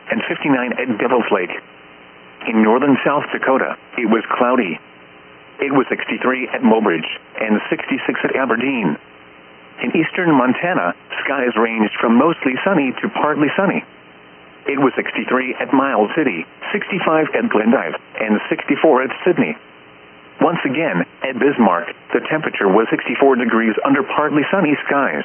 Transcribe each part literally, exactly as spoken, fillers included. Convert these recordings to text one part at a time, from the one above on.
and fifty-nine at Devil's Lake. In northern South Dakota, it was cloudy. It was sixty-three at Mobridge and sixty-six at Aberdeen. In eastern Montana, skies ranged from mostly sunny to partly sunny. It was sixty-three at Miles City, sixty-five at Glendive, and sixty-four at Sydney. Once again, at Bismarck, the temperature was sixty-four degrees under partly sunny skies.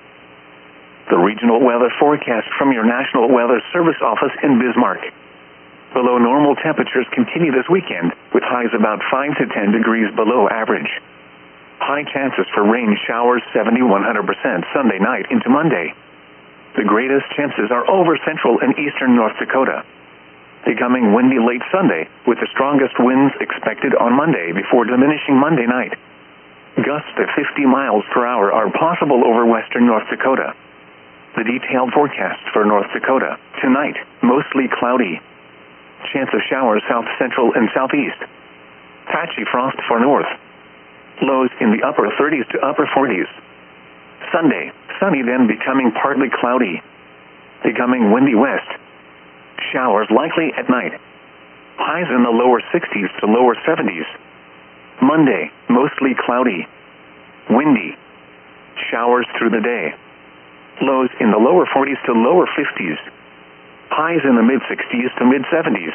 The regional weather forecast from your National Weather Service office in Bismarck. Below normal temperatures continue this weekend, with highs about five to ten degrees below average. High chances for rain showers seventy to one hundred percent Sunday night into Monday. The greatest chances are over central and eastern North Dakota. Becoming windy late Sunday, with the strongest winds expected on Monday before diminishing Monday night. Gusts of fifty miles per hour are possible over western North Dakota. The detailed forecast for North Dakota. Tonight, mostly cloudy. Chance of showers south central and southeast. Patchy frost for north. Lows in the upper thirties to upper forties. Sunday, sunny then becoming partly cloudy. Becoming windy west. Showers likely at night. Highs in the lower sixties to lower seventies. Monday, mostly cloudy. Windy. Showers through the day. Lows in the lower forties to lower fifties. Highs in the mid-sixties to mid-seventies.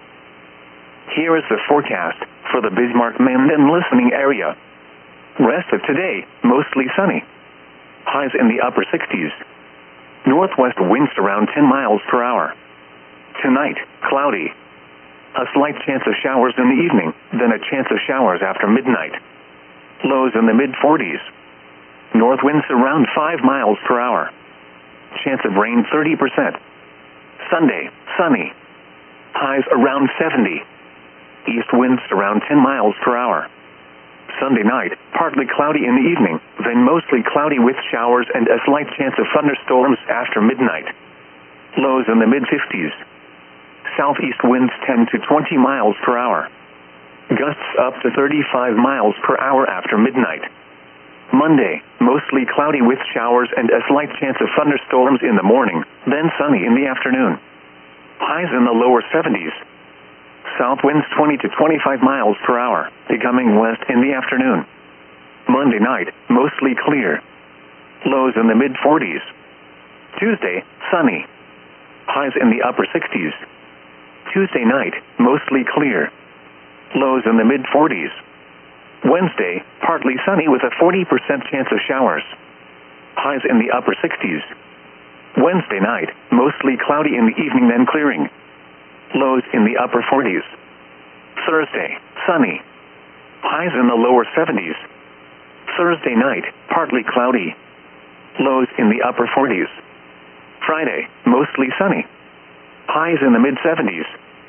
Here is the forecast for the Bismarck-Menden listening area. Rest of today, mostly sunny. Highs in the upper sixties. Northwest winds around ten miles per hour. Tonight, cloudy. A slight chance of showers in the evening, then a chance of showers after midnight. Lows in the mid-forties. North winds around five miles per hour. Chance of rain thirty percent. Sunday, sunny. Highs around seventy. East winds around ten miles per hour. Sunday night, partly cloudy in the evening, then mostly cloudy with showers and a slight chance of thunderstorms after midnight. Lows in the mid-fifties. Southeast winds ten to twenty miles per hour. Gusts up to thirty-five miles per hour after midnight. Monday, mostly cloudy with showers and a slight chance of thunderstorms in the morning, then sunny in the afternoon. Highs in the lower seventies. South winds twenty to twenty-five miles per hour, becoming west in the afternoon. Monday night, mostly clear. Lows in the mid-forties. Tuesday, sunny. Highs in the upper sixties. Tuesday night, mostly clear. Lows in the mid-forties. Wednesday, partly sunny with a forty percent chance of showers. Highs in the upper sixties. Wednesday night, mostly cloudy in the evening then clearing. Lows in the upper forties. Thursday, sunny. Highs in the lower seventies. Thursday night, partly cloudy. Lows in the upper forties. Friday, mostly sunny. Highs in the mid-seventies.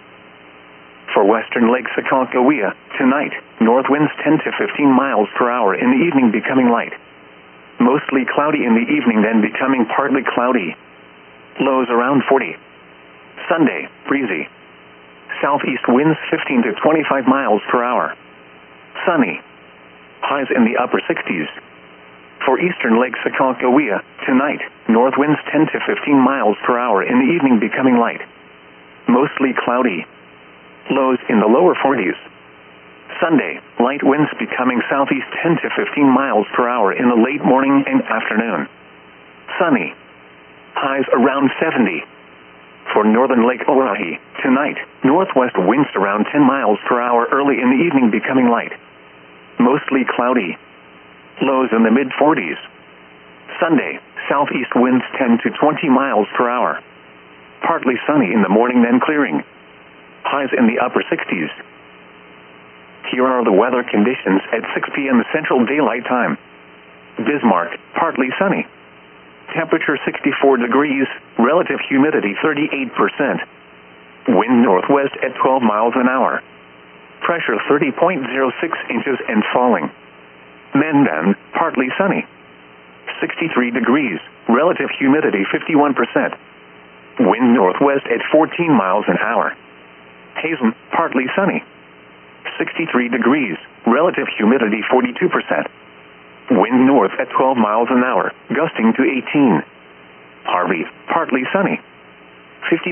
For western Lake Sakalkawea, tonight, north winds ten to fifteen miles per hour in the evening becoming light. Mostly cloudy in the evening then becoming partly cloudy. Lows around forty. Sunday, breezy. Southeast winds fifteen to twenty-five miles per hour. Sunny. Highs in the upper sixties. For eastern Lake Sakalkawea, tonight, north winds ten to fifteen miles per hour in the evening becoming light. Mostly cloudy. Lows in the lower forties. Sunday, light winds becoming southeast ten to fifteen miles per hour in the late morning and afternoon. Sunny. Highs around seventy. For northern Lake Oahe, tonight, northwest winds around ten miles per hour early in the evening becoming light. Mostly cloudy. Lows in the mid-forties. Sunday, southeast winds ten to twenty miles per hour. Partly sunny in the morning then clearing. Highs in the upper sixties. Here are the weather conditions at six p m Central Daylight Time. Bismarck, partly sunny. Temperature sixty-four degrees, relative humidity thirty-eight percent. Wind northwest at twelve miles an hour. Pressure thirty point zero six inches and falling. Menden, partly sunny. sixty-three degrees, relative humidity fifty-one percent. Wind northwest at fourteen miles an hour. Hazen, partly sunny. sixty-three degrees, relative humidity forty-two percent. Wind north at twelve miles an hour, gusting to eighteen. Harvey, partly sunny. fifty